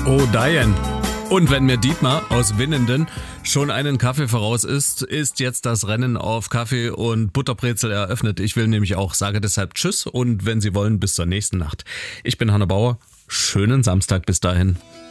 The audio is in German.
Oh, Diane. Und wenn mir Dietmar aus Winnenden schon einen Kaffee voraus ist jetzt das Rennen auf Kaffee und Butterbrezel eröffnet. Ich will nämlich auch, sage deshalb Tschüss und wenn Sie wollen, bis zur nächsten Nacht. Ich bin Hanne Bauer. Schönen Samstag bis dahin.